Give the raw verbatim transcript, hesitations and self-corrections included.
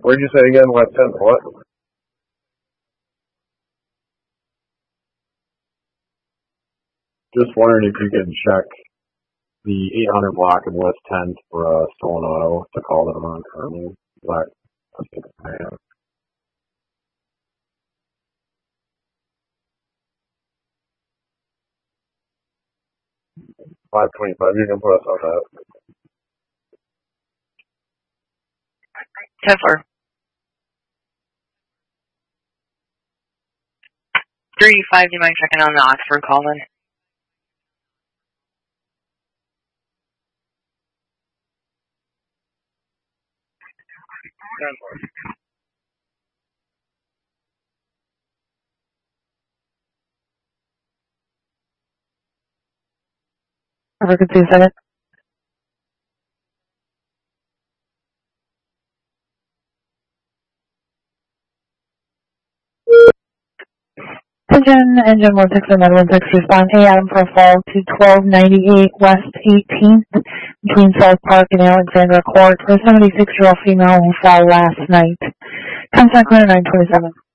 Where'd you say again? West tenth what? Just wondering if you can check the eight hundred block in West tenth for a uh, stolen auto to call them on currently. Black. five twenty-five, you can put us on that. ten four. three five, do you mind checking on the Oxford call then? ten four. African two seven. Engine, engine one six one one six, respond A Adam for fall to twelve ninety-eight West eighteenth between South Park and Alexandra Court for a seventy-six-year-old female who fell last night. Contact nine twenty-seven.